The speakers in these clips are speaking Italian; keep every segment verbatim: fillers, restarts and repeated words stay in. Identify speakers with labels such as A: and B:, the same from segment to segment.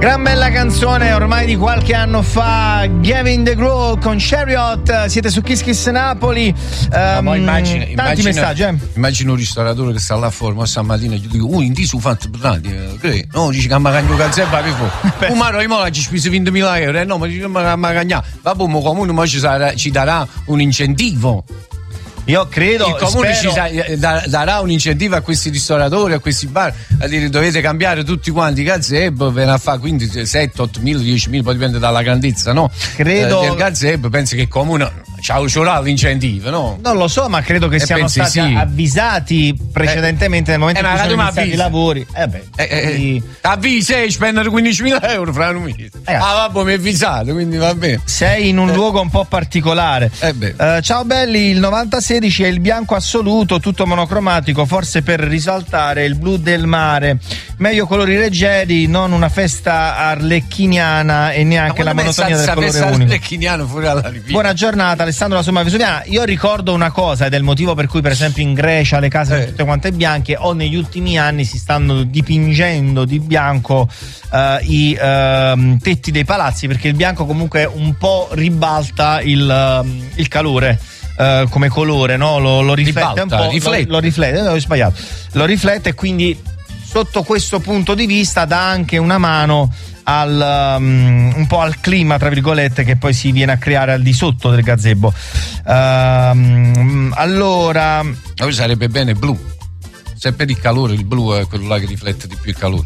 A: Gran bella canzone ormai di qualche anno fa, Gavin DeGraw con Chariot. Siete su Kiss Kiss Napoli. Um,
B: no, immagina,
A: tanti
B: immagina,
A: messaggi eh.
B: Immagino un ristoratore che sta là fuori, ma stamattina gli dico, oh, in ti su fatto credi? No, dice che mi cagno cazzetta per fuori. Un maro di mola ci spese ventimila euro, eh no, ma dice che mi cagna. Vabbè, ma comune ma ci, sarà, ci darà un incentivo.
A: Io credo
B: il comune
A: spero...
B: ci da, darà un incentivo a questi ristoratori, a questi bar, a dire dovete cambiare tutti quanti i gazebo, ve ne fa quindi sette, otto mila, dieci mila, poi dipende dalla grandezza, no?
A: Credo
B: eh, del gazebo, penso che il comune c'ha l'incentivo, no?
A: Non lo so, ma credo che
B: e
A: siano stati
B: sì.
A: avvisati precedentemente eh, nel momento
B: eh,
A: in cui sono iniziati i lavori.
B: Eh beh, eh, quindi... eh, avvisi spendere quindicimila euro fra un mese. Eh, ah, vabbè, mi è avvisato, quindi va bene.
A: Sei in un
B: eh.
A: luogo un po' particolare.
B: Eh beh.
A: Uh, ciao belli, il novanta sedici è il bianco assoluto, tutto monocromatico, forse per risaltare il blu del mare. Meglio colori leggeri, non una festa arlecchiniana e neanche la monotonia del colore unico.
B: Arlecchiniano fuori alla riviera.
A: Buona giornata, Alessandro la Somma Vesuviana. Io ricordo una cosa ed è il motivo per cui per esempio in Grecia le case sono
B: eh.
A: tutte quante bianche o negli ultimi anni si stanno dipingendo di bianco uh, i uh, tetti dei palazzi, perché il bianco comunque un po' ribalta il, uh, il calore. Uh, come colore, no? Lo, lo riflette
B: Ribalta,
A: un po'.
B: riflette.
A: Lo, lo riflette, no, ho sbagliato. Lo riflette e quindi sotto questo punto di vista dà anche una mano al um, un po' al clima, tra virgolette, che poi si viene a creare al di sotto del gazebo. Uh, allora,
B: poi sarebbe bene blu. Se per il calore il blu è quello là che riflette di più il calore.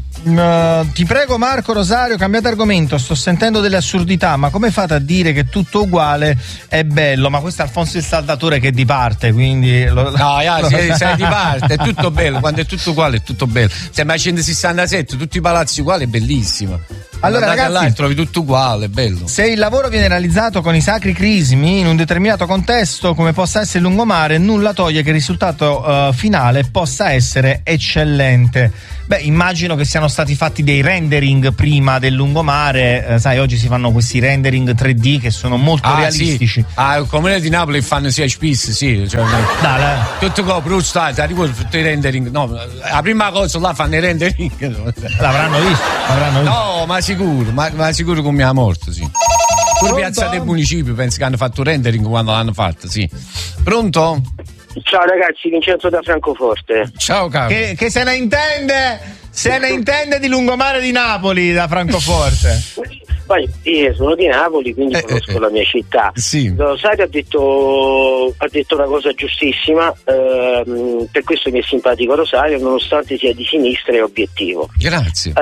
A: Uh, ti prego Marco Rosario, cambiate argomento, sto sentendo delle assurdità, ma come fate a dire che tutto uguale è bello? Ma questo è Alfonso il Saldatore che è di parte, quindi lo,
B: no, yeah,
A: lo,
B: sei, sei di parte, è tutto bello, quando è tutto uguale è tutto bello. Sembra centosessantasette, tutti i palazzi uguali, è bellissimo.
A: Allora ragazzi,
B: là, trovi tutto uguale, è bello.
A: Se il lavoro viene realizzato con i sacri crismi in un determinato contesto, come possa essere il lungomare, nulla toglie che il risultato uh, finale possa essere eccellente. Beh, immagino che siano stati fatti dei rendering prima del lungomare, eh, sai, oggi si fanno questi rendering tre D che sono molto
B: ah,
A: realistici.
B: Sì. Ah, il comune di Napoli fanno sia spisse, sì, cioè,
A: Dai, dai.
B: tutto come brustate, arrivo tutti i rendering, no, la prima cosa là fanno i rendering.
A: L'avranno visto, l'avranno visto.
B: No, ma sicuro, ma, ma sicuro come ha morto, sì. Pure Piazza del Municipio penso che hanno fatto il rendering quando l'hanno fatto, sì. Pronto?
C: Ciao ragazzi, Vincenzo da Francoforte.
B: Ciao caro.
A: Che, che se ne intende, se ne intende di lungomare di Napoli da Francoforte.
C: Poi io sono di Napoli, quindi
B: eh,
C: conosco
B: eh,
C: la mia città.
B: Sì.
C: Rosario ha detto, ha detto una cosa giustissima, ehm, per questo mi è simpatico Rosario, nonostante sia di sinistra e obiettivo.
B: Grazie.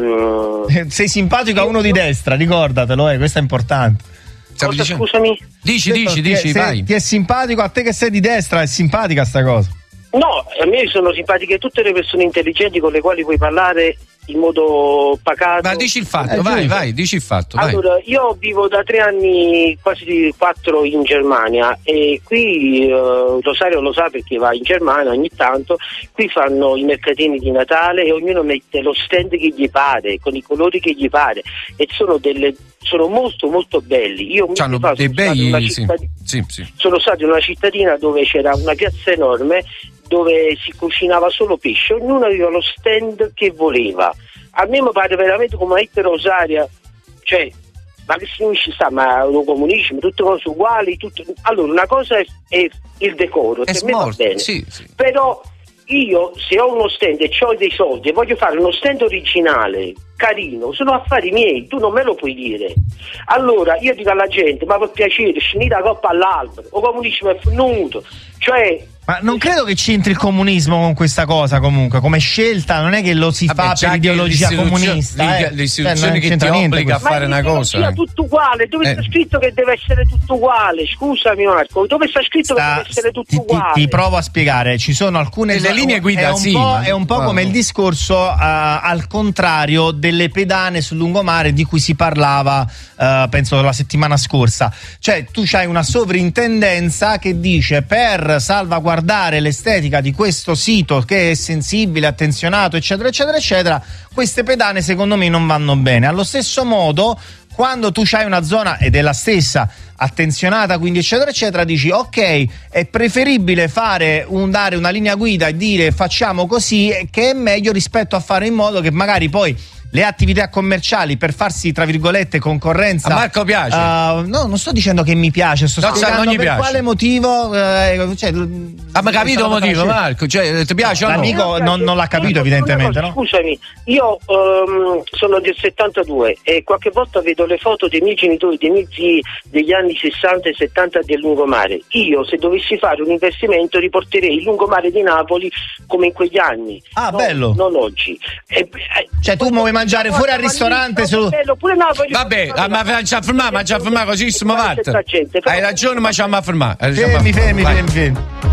C: Um,
A: Sei simpatico a uno di destra, ricordatelo, eh, questo è importante.
C: Cosa, scusami?
B: Dici, dici, dici,
A: ti è,
B: vai.
A: Ti è simpatico, a te che sei di destra, è simpatica sta cosa?
C: No, a me sono simpatiche tutte le persone intelligenti con le quali puoi parlare in modo pacato.
B: Ma dici il fatto,
A: eh,
B: vai,
A: giusto.
B: vai, dici il fatto.
C: Allora,
B: vai.
C: io vivo da tre anni, quasi quattro in Germania e qui eh, Rosario lo sa perché va in Germania ogni tanto, qui fanno i mercatini di Natale e ognuno mette lo stand che gli pare, con i colori che gli pare e sono delle sono molto molto belli. Io
B: C'hanno
C: fa,
B: dei bei,
C: sono,
B: sì, sì, sì.
C: sono stato in una cittadina dove c'era una piazza enorme dove si cucinava solo pesce, ognuno aveva lo stand che voleva. A me mi pare veramente come mettere Rosaria, cioè, ma che ci sta, ma lo comunismo, tutte cose uguali, tutto... Allora, una cosa è, è il decoro,
B: è
C: per me va bene,
B: sì, sì.
C: Però io se ho uno stand e ho dei soldi e voglio fare uno stand originale, carino, sono affari miei, tu non me lo puoi dire. Allora io dico alla gente, ma per piacere, scenite la coppa all'albero, o comunismo è venuto, cioè...
A: Ma non credo che c'entri il comunismo con questa cosa, comunque, come scelta, non è che lo si
B: Vabbè,
A: fa per ideologia comunista.
B: Le,
A: eh.
B: le istituzioni
A: eh,
B: che ti obbliga a fare una cosa.
C: Ma tutto uguale, dove
B: eh.
C: sta scritto che deve essere tutto uguale? Scusami Marco, dove sta scritto sta, che deve essere tutto
A: ti,
C: uguale?
A: Ti, ti provo a spiegare, ci sono alcune...
B: Le linee guida,
A: è un
B: sì.
A: po', è un po'
B: wow.
A: come il discorso uh, al contrario delle pedane sul lungomare di cui si parlava, uh, penso, la settimana scorsa. Cioè, tu c'hai una sovrintendenza che dice per salvaguardare l'estetica di questo sito che è sensibile, attenzionato, eccetera eccetera eccetera, queste pedane secondo me non vanno bene. Allo stesso modo, quando tu c'hai una zona ed è la stessa attenzionata, quindi eccetera eccetera, dici ok, è preferibile fare un dare una linea guida e dire facciamo così, che è meglio rispetto a fare in modo che magari poi le attività commerciali per farsi, tra virgolette, concorrenza.
B: A Marco piace?
A: Uh, no, non sto dicendo che mi piace, sto
B: no,
A: spiegando
B: non gli
A: per
B: piace.
A: quale motivo. Eh, cioè,
B: ah, ma capito il motivo, Marco? Cioè, ti piace o no?
A: L'amico non, non l'ha capito, evidentemente, no?
C: Scusami, io um, sono del settantadue e qualche volta vedo le foto dei miei genitori, dei miei zii degli anni sessanta e settanta del lungomare. Io, se dovessi fare un investimento, riporterei il lungomare di Napoli come in quegli anni.
A: Ah,
C: no,
A: bello.
C: Non oggi. E, e,
A: cioè, tu vuoi mangiare fuori al ristorante su...
C: bello, pure Napoli.
B: Vabbè, ah, ma faccia fermare, ma ci ha fermato così, stiamo fatta. Hai ragione, ma ci ha fermato.
A: Fermi, fermi, fermi, fermi.